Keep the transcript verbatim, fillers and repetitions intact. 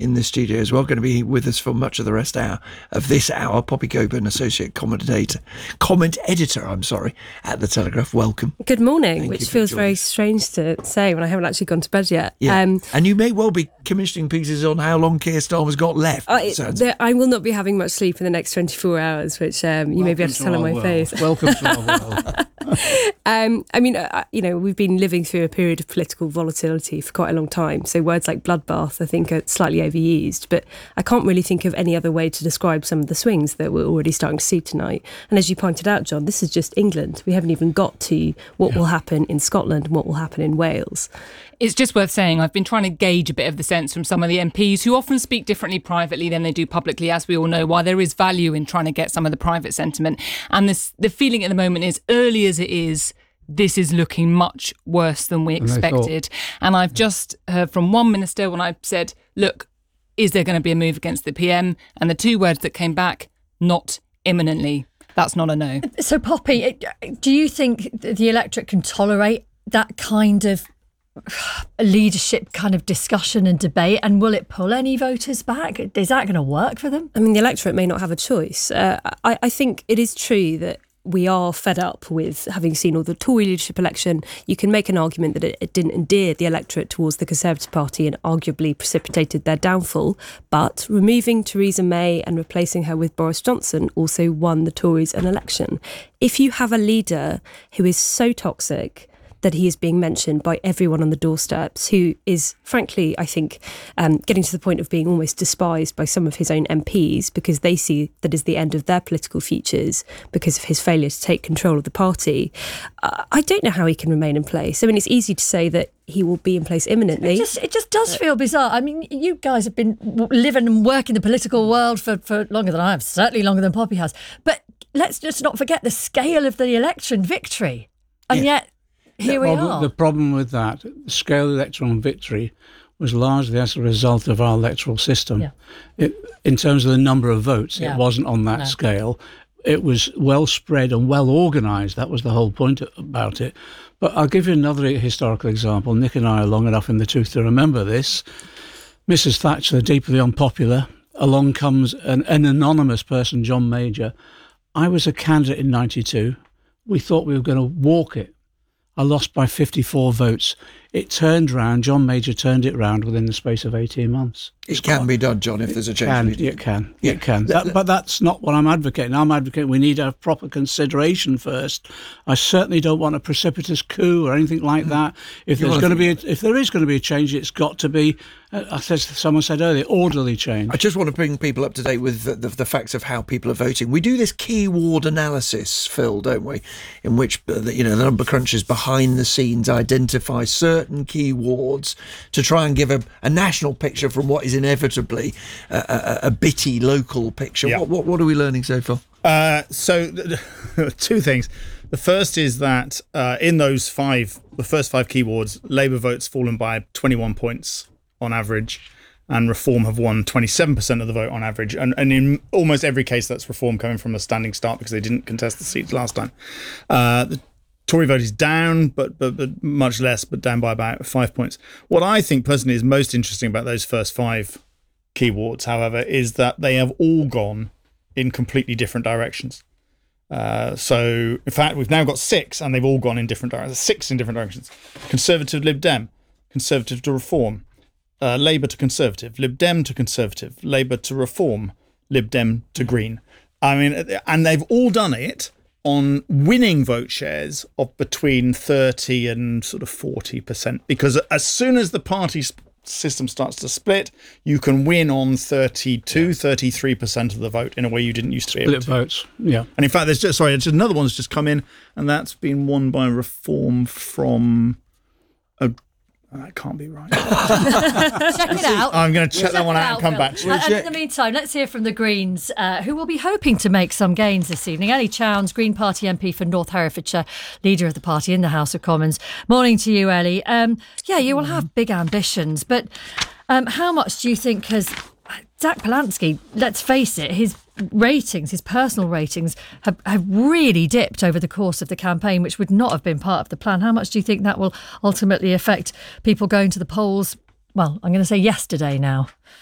in the studio as well, going to be with us for much of the rest hour of this hour. Poppy Coburn, associate commentator, comment editor, I'm sorry, at the Telegraph. Welcome. Good morning, Thank which feels very strange to say when I haven't actually gone to bed yet. Yeah. Um, and you may well be commissioning pieces on how long Keir Starmer's got left. I, there, I will not be having much sleep in the next twenty-four hours, which um, you may be able to tell on my world. face. Welcome to our world. um, I mean, uh, you know, we've been living through a period of political volatility for quite a long time. So words like bloodbath, I think, are slightly overused. But I can't really think of any other way to describe some of the swings that we're already starting to see tonight. And as you pointed out, John, this is just England. We haven't even got to what yeah. will happen in Scotland and what will happen in Wales. It's just worth saying I've been trying to gauge a bit of the sense from some of the M Ps who often speak differently privately than they do publicly, as we all know, why there is value in trying to get some of the private sentiment. And this, the feeling at the moment is, early as it is, this is looking much worse than we expected. And I've just heard from one minister when I said, look, is there going to be a move against the P M? And the two words that came back, not imminently. That's not a no. So, Poppy, do you think the electorate can tolerate that kind of leadership kind of discussion and debate, and will it pull any voters back? Is that going to work for them? I mean, the electorate may not have a choice. Uh, I, I think it is true that we are fed up with having seen all the Tory leadership election. You can make an argument that it, it didn't endear the electorate towards the Conservative Party and arguably precipitated their downfall. But removing Theresa May and replacing her with Boris Johnson also won the Tories an election. If you have a leader who is so toxic that he is being mentioned by everyone on the doorsteps, who is, frankly, I think, um, getting to the point of being almost despised by some of his own M Ps because they see that is the end of their political futures because of his failure to take control of the party. Uh, I don't know how he can remain in place. I mean, it's easy to say that he will be in place imminently. It just, it just does feel bizarre. I mean, you guys have been living and working the political world for, for longer than I have, certainly longer than Poppy has. But let's just not forget the scale of the election victory. And yeah. yet, here the we problem, are. The problem with that, the scale of electoral victory was largely as a result of our electoral system. Yeah. It, in terms of the number of votes, yeah. it wasn't on that no. scale. It was well spread and well organised. That was the whole point about it. But I'll give you another historical example. Nick and I are long enough in the tooth to remember this. Missus Thatcher, deeply unpopular. Along comes an, an anonymous person, John Major. I was a candidate in ninety-two. We thought we were going to walk it. I lost by fifty-four votes. It turned round. John Major turned it round within the space of eighteen months. It it's can quite, be done, John, if there's a change. Can, it can. Yeah. It can. That, but that's not what I'm advocating. I'm advocating we need to have proper consideration first. I certainly don't want a precipitous coup or anything like that. If You there's going to be, a, that. if there is going to be a change, it's got to be, uh, as someone said earlier, orderly change. I just want to bring people up to date with the, the, the facts of how people are voting. We do this key ward analysis, Phil, don't we? In which, uh, the, you know, the number crunchers behind the scenes identify certain key wards to try and give a, a national picture from what is inevitably a, a, a bitty local picture. Yeah. What, what what are we learning so far? Uh, so two things. The first is that uh, in those five, the first five key wards, Labour votes fallen by twenty-one points on average, and Reform have won twenty-seven percent of the vote on average. And, and in almost every case, that's Reform coming from a standing start because they didn't contest the seats last time. Uh, the Tory vote is down, but, but but much less, but down by about five points. What I think personally is most interesting about those first five key wards, however, is that they have all gone in completely different directions. Uh, so, in fact, we've now got six, and they've all gone in different directions. Six in different directions. Conservative, Lib Dem. Conservative to Reform. Uh, Labour to Conservative. Lib Dem to Conservative. Labour to Reform. Lib Dem to Green. I mean, and they've all done it on winning vote shares of between thirty and sort of forty percent. Because as soon as the party sp- system starts to split, you can win on thirty-two, yeah. thirty-three percent of the vote in a way you didn't used to be able to. Split votes, yeah. And in fact, there's just, sorry, there's another one that's just come in, and that's been won by Reform from a That can't be right. Check it out. I'm going to check Check that one it out and come Phil. back to you. And, and in the meantime, let's hear from the Greens, uh, who will be hoping to make some gains this evening. Ellie Chowns, Green Party M P for North Herefordshire, leader of the party in the House of Commons. Morning to you, Ellie. Um, yeah, you will have big ambitions, but um, how much do you think has... Jack Palahniuk, let's face it, his ratings, his personal ratings, have, have really dipped over the course of the campaign, which would not have been part of the plan. How much do you think that will ultimately affect people going to the polls? Well, I'm going to say yesterday now.